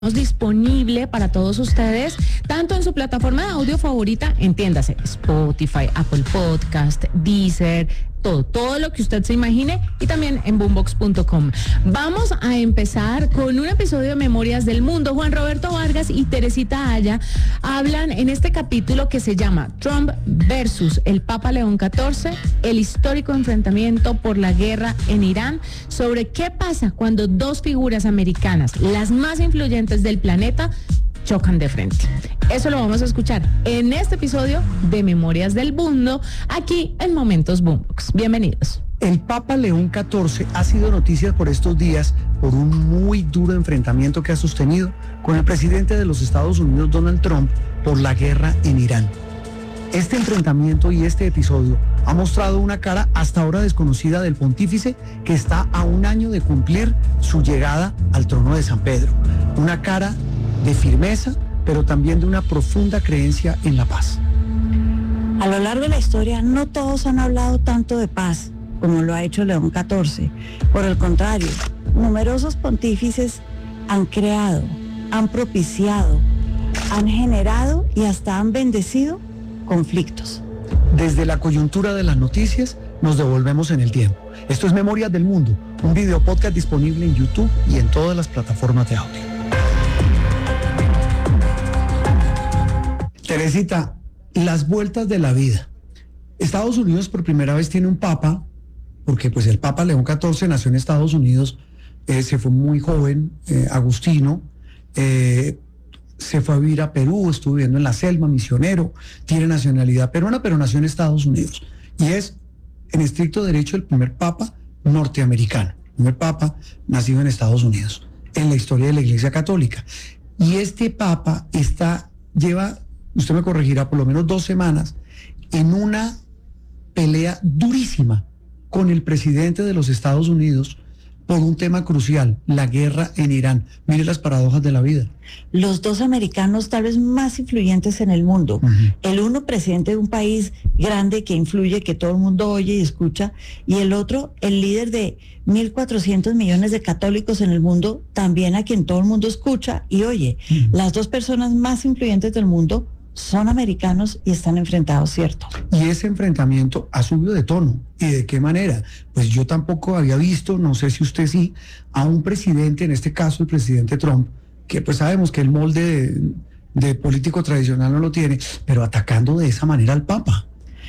Disponible para todos ustedes, tanto en su plataforma de audio favorita, entiéndase, Spotify, Apple Podcast, Deezer, todo lo que usted se imagine, y también en boombox.com. Vamos a empezar con un episodio de Memorias del Mundo. Juan Roberto Vargas y Teresita Aya hablan en este capítulo que se llama Trump versus el Papa León XIV, el histórico enfrentamiento por la guerra en Irán, sobre qué pasa cuando dos figuras americanas, las más influyentes del planeta, chocan de frente. Eso lo vamos a escuchar en este episodio de Memorias del Mundo, aquí en Momentos Boombox. Bienvenidos. El Papa León XIV ha sido noticia por estos días por un muy duro enfrentamiento que ha sostenido con el presidente de los Estados Unidos, Donald Trump, por la guerra en Irán. Este enfrentamiento y este episodio ha mostrado una cara hasta ahora desconocida del pontífice, que está a un año de cumplir su llegada al trono de San Pedro. Una cara de firmeza, pero también de una profunda creencia en la paz. A lo largo de la historia, no todos han hablado tanto de paz como lo ha hecho León XIV. Por el contrario, numerosos pontífices han creado, han propiciado, han generado y hasta han bendecido conflictos. Desde la coyuntura de las noticias, nos devolvemos en el tiempo. Esto es Memorias del Mundo, un video podcast disponible en YouTube y en todas las plataformas de audio. Teresita, las vueltas de la vida. Estados Unidos por primera vez tiene un papa, porque pues el Papa León XIV nació en Estados Unidos, se fue muy joven, agustino, se fue a vivir a Perú, estuvo viviendo en la selva, misionero, tiene nacionalidad peruana, pero nació en Estados Unidos. Y es, en estricto derecho, el primer papa norteamericano, el primer papa nacido en Estados Unidos, en la historia de la Iglesia Católica. Y este papa lleva, usted me corregirá, por lo menos 2 semanas en una pelea durísima con el presidente de los Estados Unidos por un tema crucial, la guerra en Irán. Mire las paradojas de la vida. Los dos americanos tal vez más influyentes en el mundo. El uno presidente de un país grande que influye, que todo el mundo oye y escucha, y el otro el líder de 1.400 millones de católicos en el mundo, también a quien todo el mundo escucha y oye. Las dos personas más influyentes del mundo son americanos y están enfrentados, ¿cierto? Y ese enfrentamiento ha subido de tono. ¿Y de qué manera? Pues yo tampoco había visto, no sé si usted sí, a un presidente, en este caso el presidente Trump, que pues sabemos que el molde de político tradicional no lo tiene, pero atacando de esa manera al Papa.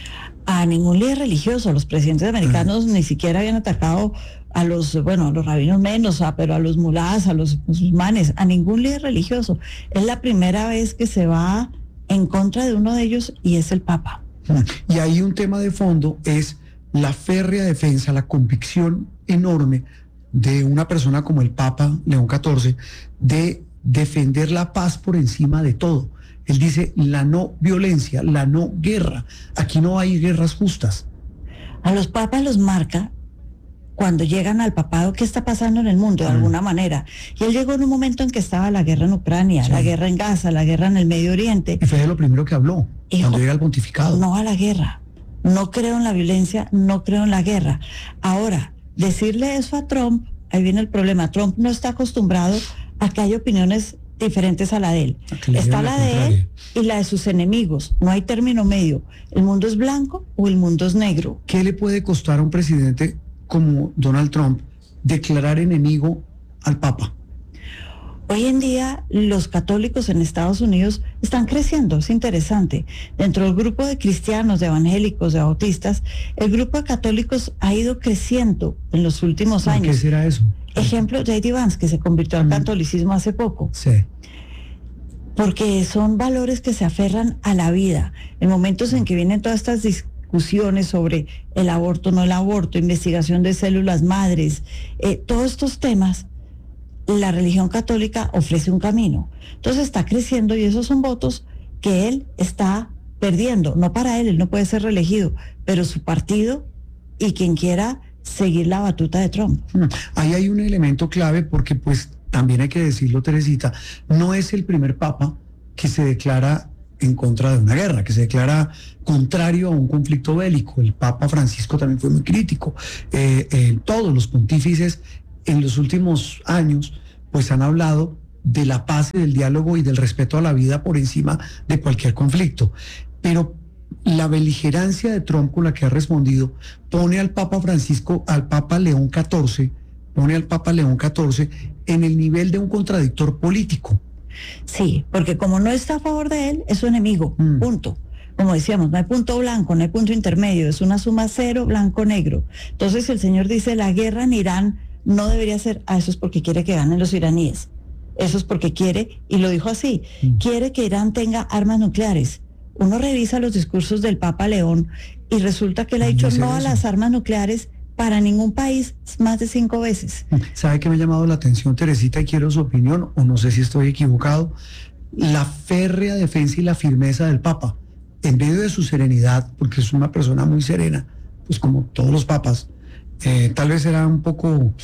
A ningún líder religioso. Los presidentes americanos ni siquiera habían atacado a los rabinos menos, pero a los mulás, a los musulmanes, a ningún líder religioso. Es la primera vez que se va en contra de uno de ellos y es el Papa. Y ahí un tema de fondo es la férrea defensa, la convicción enorme de una persona como el Papa León XIV de defender la paz por encima de todo. Él dice la no violencia, la no guerra. Aquí no hay guerras justas. A los papas los marca cuando llegan al papado qué está pasando en el mundo de alguna manera. Y él llegó en un momento en que estaba la guerra en Ucrania, la guerra en Gaza, la guerra en el Medio Oriente. Y fue de lo primero que habló, cuando llega al pontificado. No a la guerra. No creo en la violencia, no creo en la guerra. Ahora, decirle eso a Trump, ahí viene el problema. Trump no está acostumbrado a que haya opiniones diferentes a la de él. Está la de él y la de sus enemigos. No hay término medio. ¿El mundo es blanco o el mundo es negro? ¿Qué le puede costar a un presidente como Donald Trump declarar enemigo al Papa? Hoy en día los católicos en Estados Unidos están creciendo, es interesante. Dentro del grupo de cristianos, de evangélicos, de bautistas, el grupo de católicos ha ido creciendo en los últimos años. ¿Qué será eso? Ejemplo, J.D. Vance, que se convirtió al catolicismo hace poco. Sí. Porque son valores que se aferran a la vida. En momentos en que vienen todas estas discusiones sobre el aborto, no el aborto, investigación de células madres, todos estos temas, la religión católica ofrece un camino. Entonces está creciendo y esos son votos que él está perdiendo. No para él no puede ser reelegido, pero su partido y quien quiera seguir la batuta de Trump. Ahí hay un elemento clave porque pues también hay que decirlo, Teresita, no es el primer papa que se declara en contra de una guerra, que se declara contrario a un conflicto bélico. El Papa Francisco también fue muy crítico. Todos los pontífices en los últimos años pues han hablado de la paz y del diálogo y del respeto a la vida por encima de cualquier conflicto. Pero la beligerancia de Trump con la que ha respondido pone al Papa Francisco, al Papa León XIV, en el nivel de un contradictor político. Sí, porque como no está a favor de él, es su enemigo, punto. Como decíamos, no hay punto blanco, no hay punto intermedio, es una suma cero, blanco-negro. Entonces el señor dice, la guerra en Irán no debería ser, eso es porque quiere que ganen los iraníes. Eso es porque quiere, y lo dijo así, quiere que Irán tenga armas nucleares. Uno revisa los discursos del Papa León y resulta que él ha dicho no a las armas nucleares para ningún país más de 5 veces. ¿Sabe qué me ha llamado la atención, Teresita, y quiero su opinión, o no sé si estoy equivocado? La férrea defensa y la firmeza del Papa, en medio de su serenidad, porque es una persona muy serena, pues como todos los papas, tal vez era un poco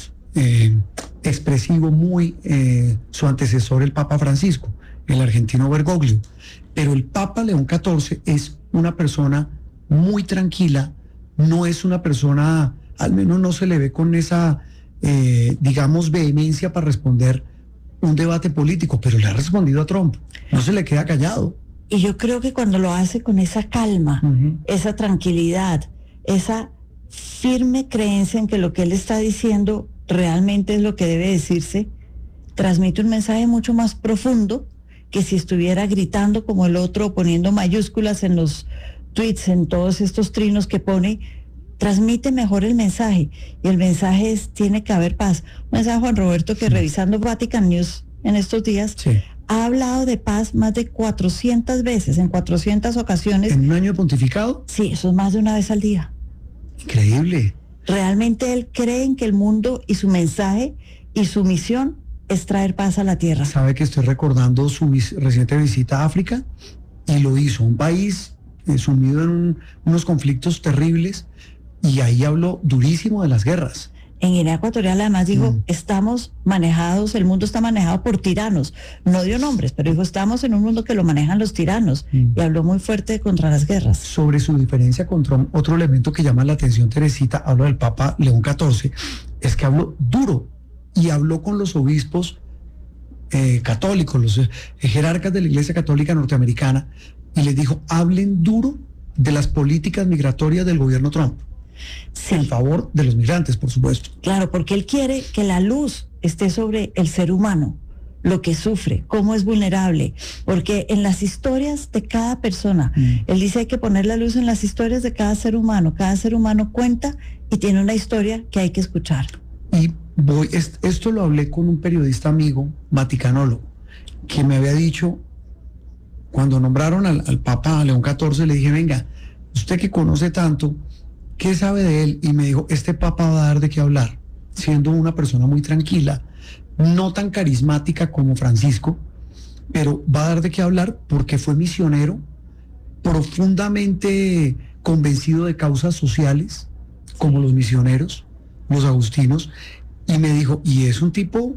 expresivo, muy su antecesor, el Papa Francisco, el argentino Bergoglio, pero el Papa León XIV es una persona muy tranquila, no es una persona, al menos no se le ve con esa, digamos, vehemencia para responder un debate político, pero le ha respondido a Trump, no se le queda callado. Y yo creo que cuando lo hace con esa calma, esa tranquilidad, esa firme creencia en que lo que él está diciendo realmente es lo que debe decirse, transmite un mensaje mucho más profundo que si estuviera gritando como el otro, poniendo mayúsculas en los tweets, en todos estos trinos que pone. Transmite mejor el mensaje, y el mensaje es, tiene que haber paz. Un mensaje, Juan Roberto, que revisando Vatican News en estos días, ha hablado de paz más de 400 veces, en 400 ocasiones. ¿En un año pontificado? Sí, eso es más de una vez al día. Increíble. Realmente él cree en que el mundo y su mensaje y su misión es traer paz a la tierra. Sabe que estoy recordando su reciente visita a África, y lo hizo, un país sumido en unos conflictos terribles, y ahí habló durísimo de las guerras. En Guinea Ecuatorial además dijo, estamos manejados, el mundo está manejado por tiranos. No dio nombres, pero dijo, estamos en un mundo que lo manejan los tiranos. Y habló muy fuerte contra las guerras. Sobre su diferencia con Trump, otro elemento que llama la atención, Teresita, hablo del Papa León XIV, es que habló duro, y habló con los obispos católicos, los jerarcas de la Iglesia Católica Norteamericana, y les dijo, hablen duro de las políticas migratorias del gobierno Trump. Sí. En favor de los migrantes, por supuesto. Claro, porque él quiere que la luz esté sobre el ser humano, lo que sufre, cómo es vulnerable, porque en las historias de cada persona, él dice hay que poner la luz en las historias de cada ser humano cuenta y tiene una historia que hay que escuchar. Y esto lo hablé con un periodista amigo, vaticanólogo, que me había dicho, cuando nombraron al Papa León XIV, le dije, venga, usted que conoce tanto, ¿qué sabe de él? Y me dijo, este Papa va a dar de qué hablar, siendo una persona muy tranquila, no tan carismática como Francisco, pero va a dar de qué hablar porque fue misionero, profundamente convencido de causas sociales, como los misioneros, los agustinos, y me dijo, y es un tipo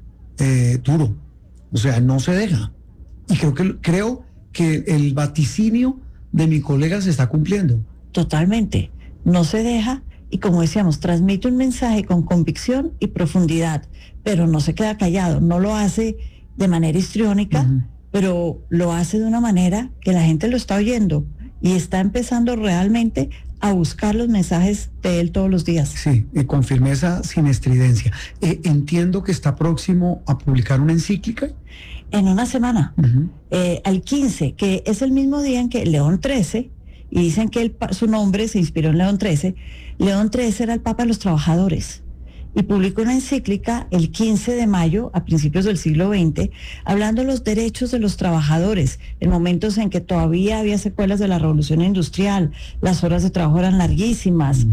duro, o sea, no se deja. Y creo que el vaticinio de mi colega se está cumpliendo. Totalmente. No se deja, y como decíamos, transmite un mensaje con convicción y profundidad, pero no se queda callado, no lo hace de manera histriónica, pero lo hace de una manera que la gente lo está oyendo y está empezando realmente a buscar los mensajes de él todos los días. Sí, con firmeza, sin estridencia. Entiendo que está próximo a publicar una encíclica. En una semana, al 15, que es el mismo día en que León XIII, y dicen que su nombre se inspiró en León XIII. León XIII era el Papa de los Trabajadores y publicó una encíclica el 15 de mayo, a principios del siglo XX, hablando de los derechos de los trabajadores, en momentos en que todavía había secuelas de la Revolución Industrial, las horas de trabajo eran larguísimas,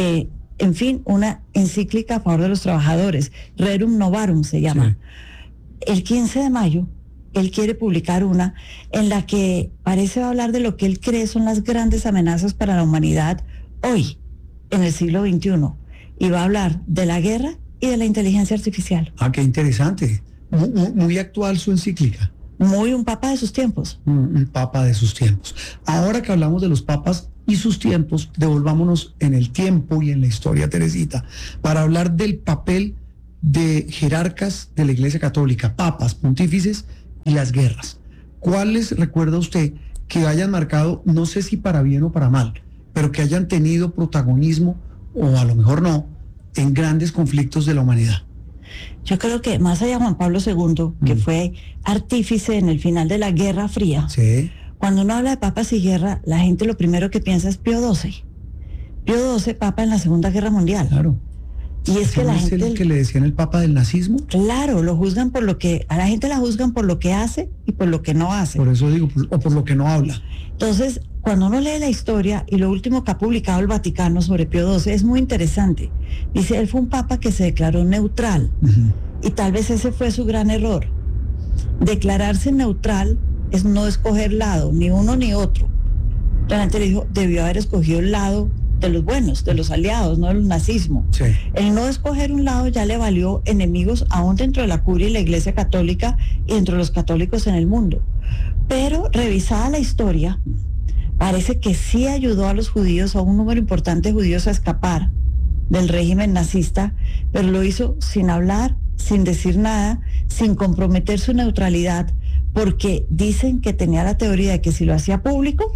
en fin, una encíclica a favor de los trabajadores, Rerum Novarum se llama. Sí. El 15 de mayo, él quiere publicar una en la que parece hablar de lo que él cree son las grandes amenazas para la humanidad hoy, en el siglo XXI. Y va a hablar de la guerra y de la inteligencia artificial. Ah, qué interesante. Muy actual su encíclica. Muy un papa de sus tiempos. Un papa de sus tiempos. Ahora que hablamos de los papas y sus tiempos, devolvámonos en el tiempo y en la historia, Teresita, para hablar del papel de jerarcas de la Iglesia Católica, papas, pontífices y las guerras. ¿Cuáles recuerda usted que hayan marcado, no sé si para bien o para mal, pero que hayan tenido protagonismo, o a lo mejor no, en grandes conflictos de la humanidad? Yo creo que más allá de Juan Pablo II, que fue artífice en el final de la Guerra Fría, Sí. cuando uno habla de papas y guerra, la gente lo primero que piensa es Pío XII. Pío XII, papa en la Segunda Guerra Mundial. Claro. Y es que la ¿Es gente... el que le decían el papa del nazismo? Claro, lo juzgan por lo que... A la gente la juzgan por lo que hace y por lo que no hace. Por eso digo, o por lo que no habla. Entonces, cuando uno lee la historia y lo último que ha publicado el Vaticano sobre Pío XII es muy interesante. Dice, él fue un papa que se declaró neutral. Y tal vez ese fue su gran error. Declararse neutral es no escoger lado, ni uno ni otro. La gente le dijo, debió haber escogido el lado de los buenos, de los aliados, no del nazismo. Sí. El no escoger un lado ya le valió enemigos aún dentro de la curia y la Iglesia Católica y dentro de los católicos en el mundo. Pero revisada la historia, parece que sí ayudó a los judíos, a un número importante de judíos, a escapar del régimen nazista, pero lo hizo sin hablar, sin decir nada, sin comprometer su neutralidad, porque dicen que tenía la teoría de que si lo hacía público,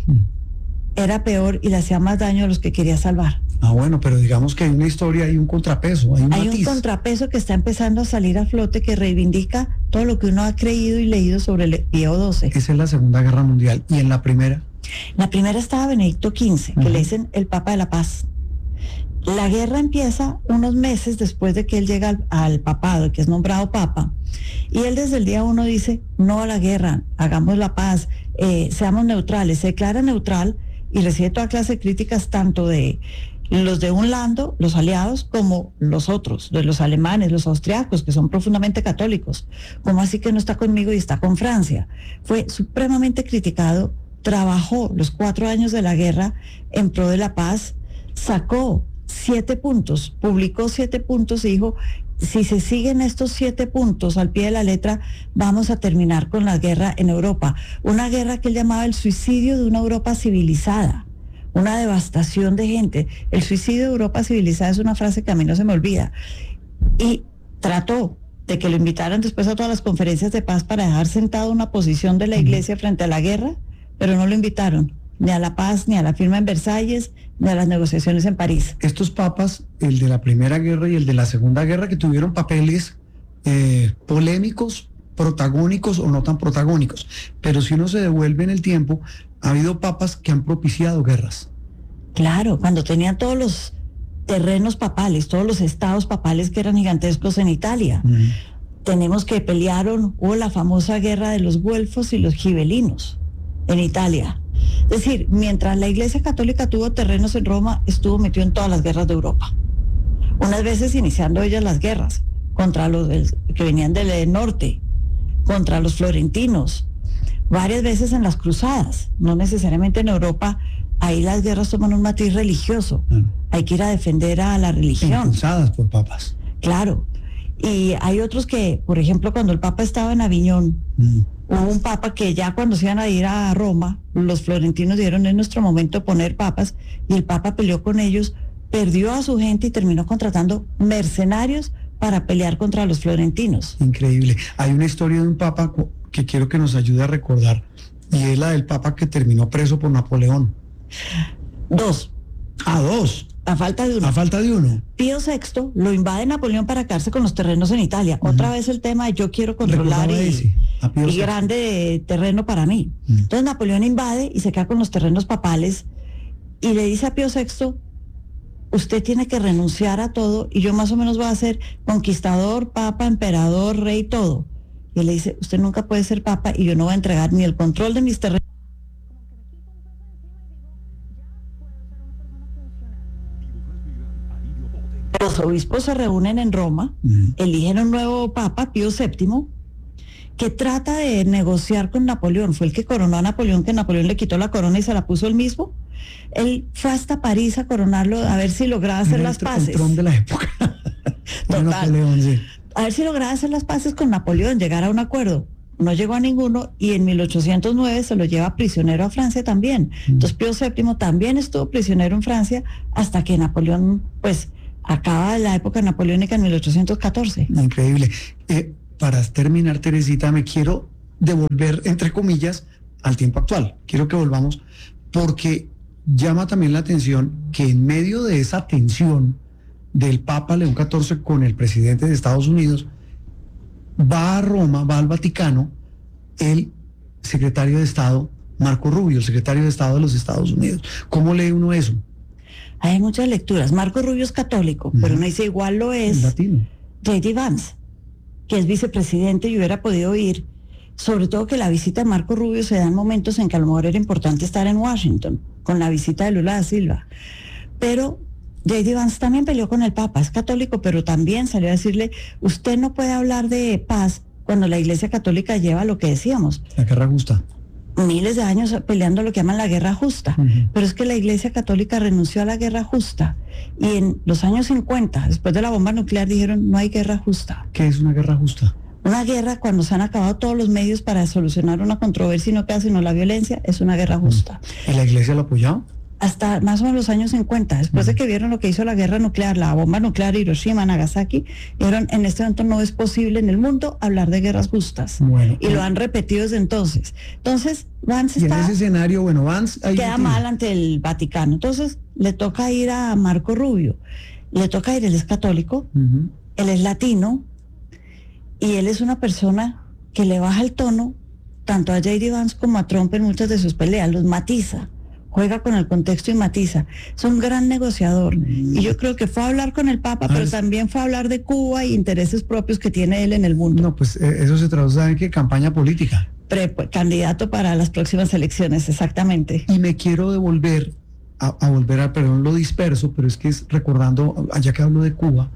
era peor y le hacía más daño a los que quería salvar. Ah, bueno, pero digamos que hay una historia, hay un contrapeso, hay un Hay matiz. un contrapeso que está empezando a salir a flote que reivindica todo lo que uno ha creído y leído sobre el Pío XII. Esa es la Segunda Guerra Mundial. ¿Y en la primera? La primera estaba Benedicto XV, que le dicen el Papa de la Paz. La guerra empieza unos meses después de que él llega al papado, que es nombrado papa, y él desde el día 1 dice, no a la guerra, hagamos la paz, seamos neutrales, se declara neutral y recibe toda clase de críticas tanto de los de un lado, los aliados, como los otros, de los alemanes, los austriacos, que son profundamente católicos. ¿Cómo así que no está conmigo y está con Francia? Fue supremamente criticado, trabajó los 4 años de la guerra en pro de la paz, sacó 7 puntos, publicó 7 puntos y dijo, si se siguen estos 7 puntos al pie de la letra, vamos a terminar con la guerra en Europa. Una guerra que él llamaba el suicidio de una Europa civilizada, una devastación de gente. El suicidio de Europa civilizada es una frase que a mí no se me olvida. Y trató de que lo invitaran después a todas las conferencias de paz para dejar sentado una posición de la Iglesia frente a la guerra, pero no lo invitaron, ni a la paz, ni a la firma en Versalles, ni a las negociaciones en París. Estos papas, el de la Primera Guerra y el de la Segunda Guerra, que tuvieron papeles polémicos, protagónicos o no tan protagónicos, pero si uno se devuelve en el tiempo, ha habido papas que han propiciado guerras. Claro, cuando tenían todos los terrenos papales, todos los estados papales que eran gigantescos en Italia. Tenemos que pelearon, hubo la famosa guerra de los güelfos y los gibelinos en Italia. Es decir, mientras la Iglesia Católica tuvo terrenos en Roma, estuvo metido en todas las guerras de Europa. Unas veces iniciando ellas las guerras contra los que venían del norte, contra los florentinos, varias veces en las cruzadas, no necesariamente en Europa. Ahí las guerras toman un matiz religioso. Hay que ir a defender a la religión. Impulsadas por papas. Claro. Y hay otros que, por ejemplo, cuando el Papa estaba en Aviñón, hubo un Papa que ya cuando se iban a ir a Roma, los florentinos dieron en nuestro momento poner papas, y el Papa peleó con ellos, perdió a su gente y terminó contratando mercenarios para pelear contra los florentinos. Increíble. Hay una historia de un papa que quiero que nos ayude a recordar, y es la del papa que terminó preso por Napoleón. 2. Ah, 2. A falta de uno. A falta de uno. Pío VI lo invade Napoleón para quedarse con los terrenos en Italia. Otra vez el tema de yo quiero controlar y grande terreno para mí. Entonces Napoleón invade y se queda con los terrenos papales y le dice a Pío VI, usted tiene que renunciar a todo y yo más o menos voy a ser conquistador, papa, emperador, rey, todo. Y él le dice, usted nunca puede ser papa y yo no voy a entregar ni el control de mis terrenos. Los obispos se reúnen en Roma, eligen un nuevo papa, Pío VII, que trata de negociar con Napoleón. Fue el que coronó a Napoleón, que Napoleón le quitó la corona y se la puso él mismo. Él fue hasta París a coronarlo, a ver si lograba hacer las paces. El Trump de la época. Total. Napoleón, sí. A ver si lograba hacer las paces con Napoleón, llegar a un acuerdo. No llegó a ninguno y en 1809 se lo lleva prisionero a Francia también. Entonces Pío VII también estuvo prisionero en Francia hasta que Napoleón, pues, acaba la época napoleónica en 1814. Increíble. Para terminar, Teresita, me quiero devolver, entre comillas, al tiempo actual. Quiero que volvamos, porque llama también la atención que en medio de esa tensión del Papa León XIV con el presidente de Estados Unidos, va a Roma, va al Vaticano, el secretario de Estado, Marco Rubio, el secretario de Estado de los Estados Unidos. ¿Cómo lee uno eso? Hay muchas lecturas. Marco Rubio es católico, pero uno dice igual lo es Latino. J.D. Vance, que es vicepresidente y hubiera podido ir. Sobre todo que la visita de Marco Rubio se da en momentos en que a lo mejor era importante estar en Washington, con la visita de Lula da Silva. Pero J.D. Vance también peleó con el Papa, es católico, pero también salió a decirle, usted no puede hablar de paz cuando la Iglesia Católica lleva lo que decíamos. La guerra justa. Miles de años peleando lo que llaman la guerra justa, pero es que la Iglesia Católica renunció a la guerra justa y en los años 50, después de la bomba nuclear, dijeron no hay guerra justa. ¿Qué es una guerra justa? Una guerra cuando se han acabado todos los medios para solucionar una controversia y no queda sino la violencia, es una guerra justa. ¿Y la Iglesia lo apoyó? Hasta más o menos los años 50, después de que vieron lo que hizo la guerra nuclear, la bomba nuclear Hiroshima, Nagasaki, dijeron en este momento no es posible en el mundo hablar de guerras justas. Bueno, y lo han repetido desde entonces. Entonces, Vance y en está, ese escenario, bueno, Vance ahí queda mal ante el Vaticano. Entonces, le toca ir a Marco Rubio. Le toca ir, él es católico, él es latino, y él es una persona que le baja el tono tanto a J.D. Vance como a Trump en muchas de sus peleas, los matiza. Juega con el contexto y matiza. Es un gran negociador. Y yo creo que fue a hablar con el Papa, pero también fue a hablar de Cuba y intereses propios que tiene él en el mundo. No, pues eso se traduce en que campaña política. Candidato para las próximas elecciones, exactamente. Y me quiero devolver a volver a, perdón, lo disperso, pero es que es recordando, allá que hablo de Cuba,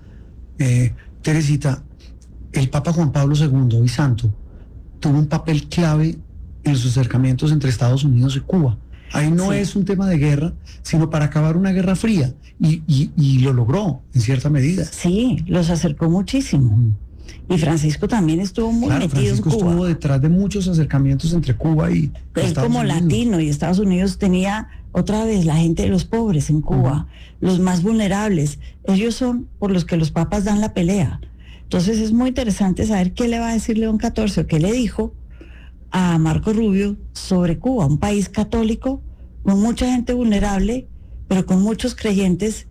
Teresita, el Papa Juan Pablo II, hoy santo, tuvo un papel clave en los acercamientos entre Estados Unidos y Cuba. Ahí no es un tema de guerra, sino para acabar una guerra fría. Y lo logró, en cierta medida. Sí, los acercó muchísimo. Y Francisco también estuvo muy metido Francisco en Cuba. Estuvo detrás de muchos acercamientos entre Cuba y él Estados como Unidos. latino, y Estados Unidos tenía otra vez la gente de los pobres en Cuba, los más vulnerables. Ellos son por los que los papas dan la pelea. Entonces es muy interesante saber qué le va a decir León XIV o qué le dijo a Marco Rubio sobre Cuba, un país católico con mucha gente vulnerable, pero con muchos creyentes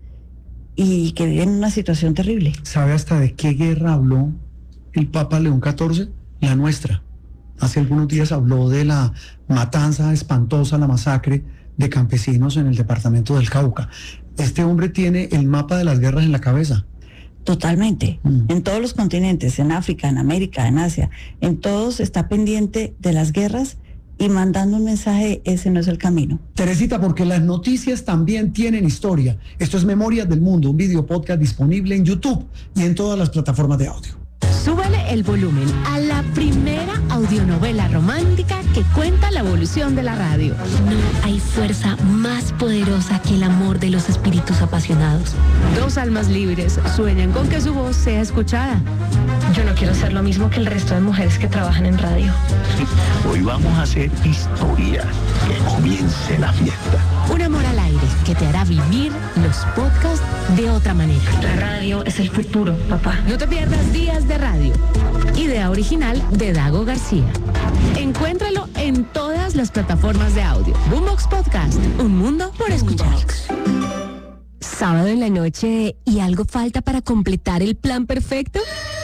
y que viven en una situación terrible. ¿Sabe hasta de qué guerra habló el Papa León XIV? La nuestra. Hace algunos días habló de la matanza espantosa, la masacre de campesinos en el departamento del Cauca. Este hombre tiene el mapa de las guerras en la cabeza. Totalmente. En todos los continentes, en África, en América, en Asia, en todos está pendiente de las guerras y mandando un mensaje, ese no es el camino. Teresita, porque las noticias también tienen historia. Esto es Memorias del Mundo, un video podcast disponible en YouTube y en todas las plataformas de audio. Súbele el volumen a la primera audionovela romántica que cuenta la evolución de la radio. No hay fuerza más poderosa que el amor de los espíritus apasionados. Dos almas libres sueñan con que su voz sea escuchada. Yo no quiero ser lo mismo que el resto de mujeres que trabajan en radio. Hoy vamos a hacer historia. Que comience la fiesta. Un amor al aire que te hará vivir los podcasts de otra manera. La radio es el futuro, papá. No te pierdas Días de Radio. Idea original de Dago García. Encuéntralo en todas las plataformas de audio. Boombox Podcast, un mundo por escuchar. Sábado en la noche y algo falta para completar el plan perfecto.